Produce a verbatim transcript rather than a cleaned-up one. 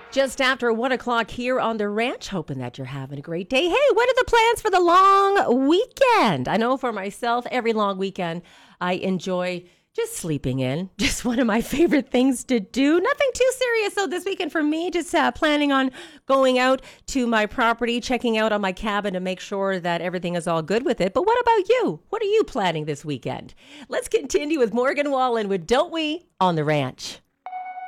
Just after one o'clock here on the ranch, hoping that you're having a great day. Hey, what are the plans for the long weekend? I know for myself, every long weekend, I enjoy just sleeping in. Just one of my favorite things to do. Nothing too serious. So this weekend for me, just uh, planning on going out to my property, checking out on my cabin to make sure that everything is all good with it. But what about you? What are you planning this weekend? Let's continue with Morgan Wallen with Don't We on the Ranch.